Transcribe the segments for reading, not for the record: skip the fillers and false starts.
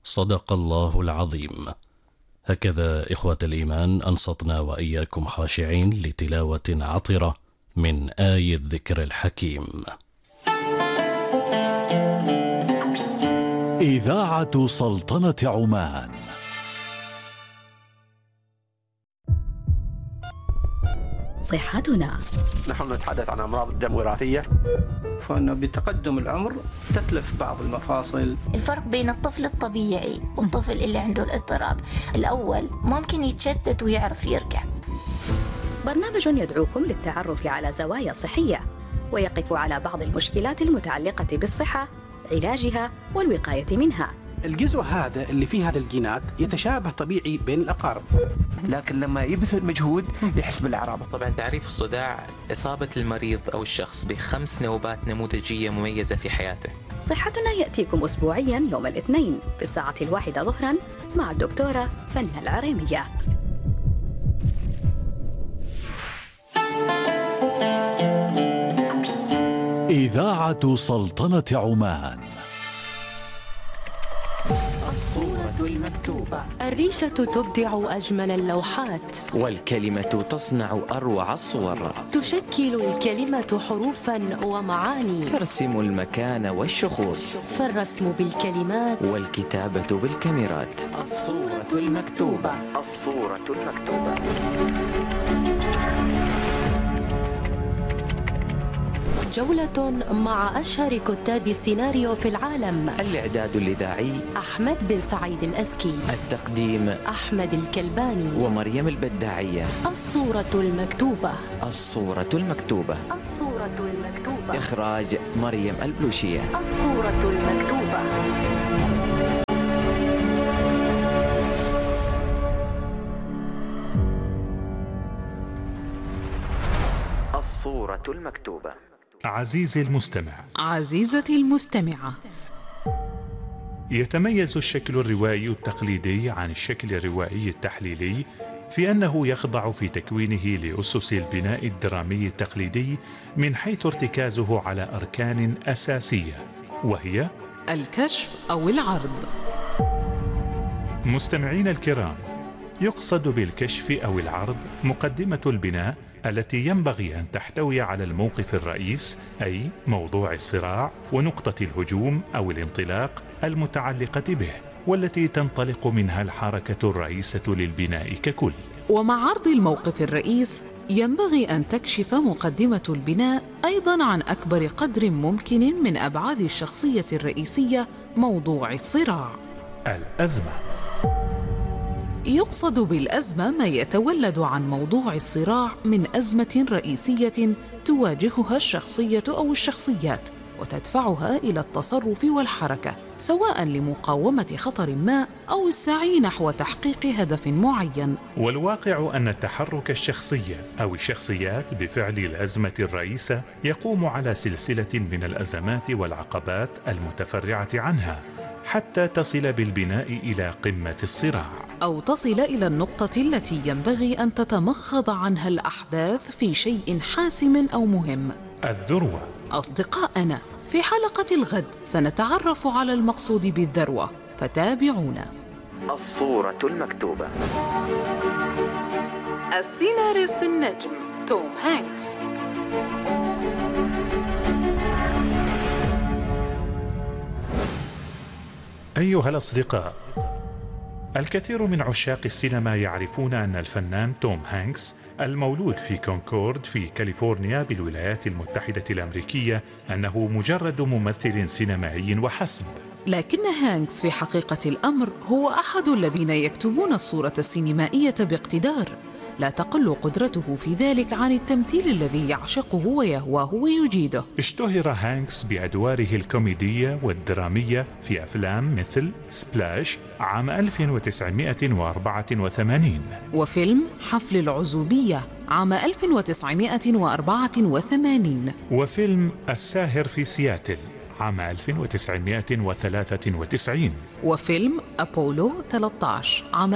صدق الله العظيم. هكذا إخوة الإيمان أنصتنا وإياكم خاشعين لتلاوة عطرة من آي الذكر الحكيم. إذاعة سلطنة عمان. صحتنا. نحن نتحدث عن أمراض الدم وراثية، فإنه بتقدم العمر تتلف بعض المفاصل. الفرق بين الطفل الطبيعي والطفل اللي عنده الاضطراب، الأول ممكن يتشتت ويعرف يرجع. برنامج يدعوكم للتعرف على زوايا صحية ويقف على بعض المشكلات المتعلقة بالصحة، علاجها والوقاية منها. الجزء هذا اللي فيه هذا الجينات يتشابه طبيعي بين الأقارب، لكن لما يبذل مجهود يحس بالأعراض. طبعا تعريف الصداع إصابة المريض أو الشخص ب5 نوبات نموذجية مميزة في حياته. صحتنا يأتيكم أسبوعيا يوم الاثنين بالساعة 1 ظهرا مع الدكتورة فنة العريمية. إذاعة سلطنة عمان. الصورة المكتوبة. الريشة تبدع أجمل اللوحات، والكلمة تصنع أروع الصور. تشكل الكلمة حروفا ومعاني، ترسم المكان والشخوص، فالرسم بالكلمات والكتابة بالكاميرات. الصورة المكتوبة. الصورة المكتوبة. جولة مع أشهر كتاب السيناريو في العالم. الإعداد الإذاعي أحمد بن سعيد الأزكي. التقديم أحمد الكلباني ومريم البداعية. الصورة المكتوبة. الصورة المكتوبة. الصورة المكتوبة. إخراج مريم البلوشية. الصورة المكتوبة. الصورة المكتوبة. عزيزي المستمع، عزيزتي المستمعة، يتميز الشكل الروائي التقليدي عن الشكل الروائي التحليلي في أنه يخضع في تكوينه لأسس البناء الدرامي التقليدي من حيث ارتكازه على أركان أساسية، وهي الكشف أو العرض. مستمعين الكرام، يقصد بالكشف أو العرض مقدمة البناء التي ينبغي أن تحتوي على الموقف الرئيس، أي موضوع الصراع ونقطة الهجوم أو الانطلاق المتعلقة به، والتي تنطلق منها الحركة الرئيسة للبناء ككل. ومع عرض الموقف الرئيس ينبغي أن تكشف مقدمة البناء أيضاً عن أكبر قدر ممكن من أبعاد الشخصية الرئيسية موضوع الصراع. الأزمة. يقصد بالأزمة ما يتولد عن موضوع الصراع من أزمة رئيسية تواجهها الشخصية أو الشخصيات وتدفعها إلى التصرف والحركة، سواء لمقاومة خطر ما أو السعي نحو تحقيق هدف معين. والواقع أن تحرك الشخصية أو الشخصيات بفعل الأزمة الرئيسة يقوم على سلسلة من الأزمات والعقبات المتفرعة عنها حتى تصل بالبناء إلى قمة الصراع، أو تصل إلى النقطة التي ينبغي أن تتمخض عنها الأحداث في شيء حاسم أو مهم، الذروة. أصدقائنا، في حلقة الغد سنتعرف على المقصود بالذروة، فتابعونا. الصورة المكتوبة. السيناريست النجم توم هانكس. أيها الأصدقاء، الكثير من عشاق السينما يعرفون أن الفنان توم هانكس المولود في كونكورد في كاليفورنيا بالولايات المتحدة الأمريكية أنه مجرد ممثل سينمائي وحسب، لكن هانكس في حقيقة الأمر هو أحد الذين يكتبون الصورة السينمائية باقتدار، لا تقل قدرته في ذلك عن التمثيل الذي يعشقه ويهواه ويجيده. اشتهر هانكس بأدواره الكوميدية والدرامية في أفلام مثل سبلاش عام 1984 وفيلم حفل العزوبية عام 1984 وفيلم الساهر في سياتل عام 1993 وفيلم أبولو 13 عام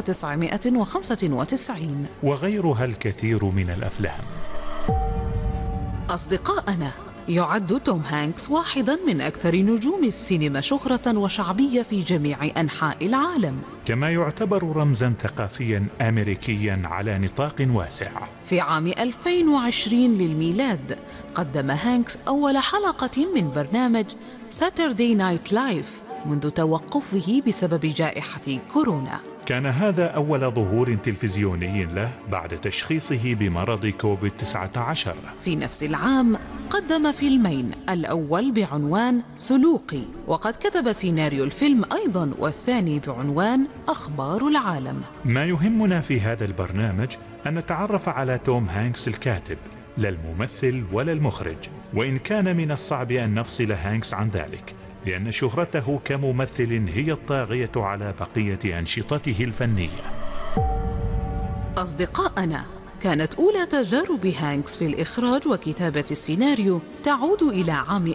1995 وغيرها الكثير من الأفلام. أصدقائنا، يعد توم هانكس واحداً من أكثر نجوم السينما شهرة وشعبية في جميع أنحاء العالم، كما يعتبر رمزاً ثقافياً أمريكياً على نطاق واسع. في عام 2020 للميلاد قدم هانكس أول حلقة من برنامج ساتردي نايت لايف منذ توقفه بسبب جائحة كورونا. كان هذا أول ظهور تلفزيوني له بعد تشخيصه بمرض كوفيد-19. في نفس العام قدم فيلمين، الأول بعنوان سلوقي، وقد كتب سيناريو الفيلم أيضاً، والثاني بعنوان أخبار العالم. ما يهمنا في هذا البرنامج أن نتعرف على توم هانكس الكاتب، لا الممثل ولا المخرج، وإن كان من الصعب أن نفصل هانكس عن ذلك، لأن شهرته كممثل هي الطاغية على بقية أنشطته الفنية. أصدقائنا، كانت أولى تجارب هانكس في الإخراج وكتابة السيناريو تعود إلى عام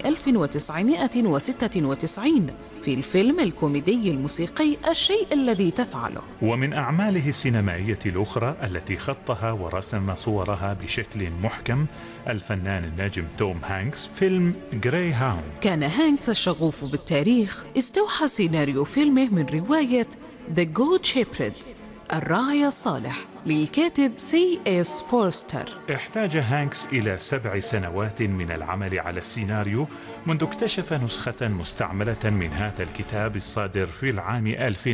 1996 في الفيلم الكوميدي الموسيقي الشيء الذي تفعله. ومن أعماله السينمائية الأخرى التي خطها ورسم صورها بشكل محكم الفنان الناجم توم هانكس فيلم جراي هاوند. كان هانكس الشغوف بالتاريخ استوحى سيناريو فيلمه من رواية The Good Shepherd الراعي الصالح للكاتب C.S. فورستر. احتاج هانكس إلى 7 سنوات من العمل على السيناريو منذ اكتشف نسخة مستعملة من هذا الكتاب الصادر في العام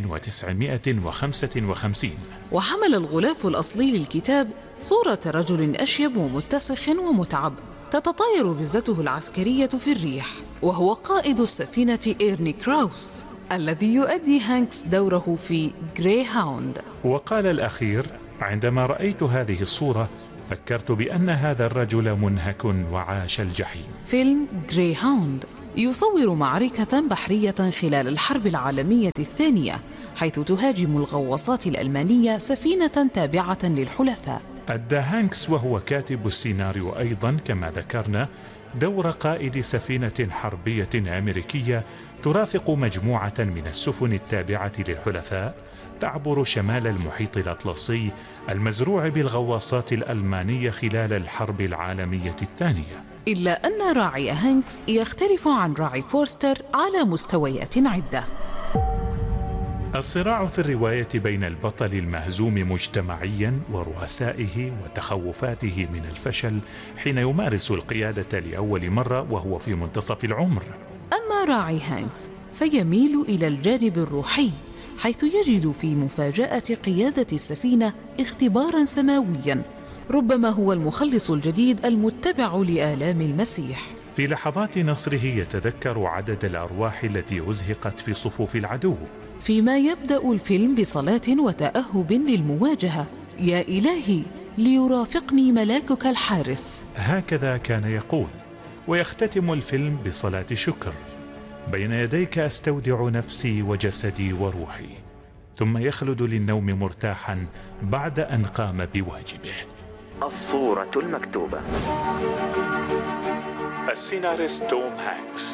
1955. وحمل الغلاف الأصلي للكتاب صورة رجل أشيب ومتسخ ومتعب تتطاير بزته العسكرية في الريح، وهو قائد السفينة إيرني كراوس الذي يؤدي هانكس دوره في جراي هاوند. وقال الأخير: عندما رأيت هذه الصورة فكرت بأن هذا الرجل منهك وعاش الجحيم. فيلم جراي هاوند يصور معركة بحرية خلال الحرب العالمية الثانية، حيث تهاجم الغواصات الألمانية سفينة تابعة للحلفاء. أدى هانكس وهو كاتب السيناريو أيضا كما ذكرنا دور قائد سفينة حربية أمريكية ترافق مجموعة من السفن التابعة للحلفاء تعبر شمال المحيط الأطلسي المزروع بالغواصات الألمانية خلال الحرب العالمية الثانية. إلا أن راعي هانكس يختلف عن راعي فورستر على مستويات عدة. الصراع في الرواية بين البطل المهزوم مجتمعيا ورؤسائه وتخوفاته من الفشل حين يمارس القيادة لأول مرة وهو في منتصف العمر. أما راعي هانكس فيميل إلى الجانب الروحي، حيث يجد في مفاجأة قيادة السفينة اختبارا سماويا ربما هو المخلص الجديد المتبع لآلام المسيح. في لحظات نصره يتذكر عدد الأرواح التي أزهقت في صفوف العدو، فيما يبدأ الفيلم بصلاة وتأهب للمواجهة: يا إلهي ليرافقني ملاكك الحارس. هكذا كان يقول. ويختتم الفيلم بصلاة شكر: بين يديك أستودع نفسي وجسدي وروحي، ثم يخلد للنوم مرتاحا بعد أن قام بواجبه. الصورة المكتوبة. السيناريست توم هانكس.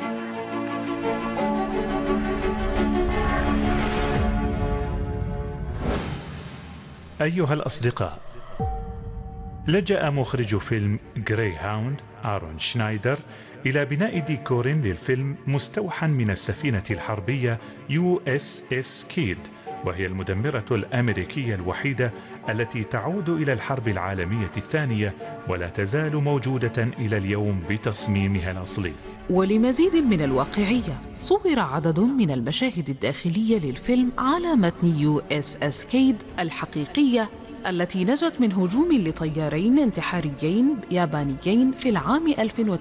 أيها الأصدقاء، لجأ مخرج فيلم جراي هاوند آرون شنايدر إلى بناء ديكور للفيلم مستوحى من السفينة الحربية USS كيد، وهي المدمرة الأمريكية الوحيدة التي تعود إلى الحرب العالمية الثانية ولا تزال موجودة إلى اليوم بتصميمها الأصلي. ولمزيد من الواقعية صور عدد من المشاهد الداخلية للفيلم على متن USS كيد الحقيقية التي نجت من هجوم لطيارين انتحاريين يابانيين في العام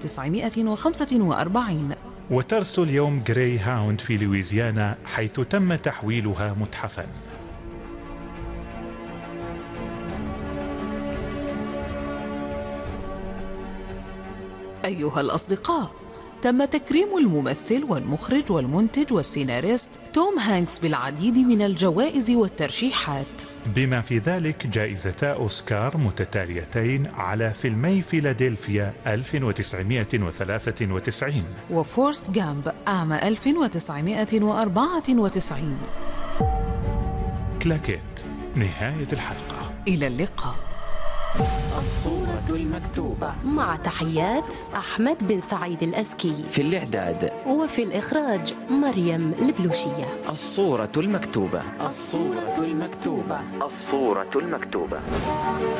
1945. وترسو اليوم جراي هاوند في لويزيانا حيث تم تحويلها متحفاً. أيها الأصدقاء، تم تكريم الممثل والمخرج والمنتج والسيناريست توم هانكس بالعديد من الجوائز والترشيحات، بما في ذلك جائزتا أوسكار متتاليتين على فيلمي فيلادلفيا 1993 وفورست جامب عام 1994. كلاكيت. نهاية الحلقة. إلى اللقاء. الصورة المكتوبة. مع تحيات أحمد بن سعيد الأزكي. في الإعداد وفي الإخراج مريم البلوشية. الصورة المكتوبة. الصورة المكتوبة. الصورة المكتوبة.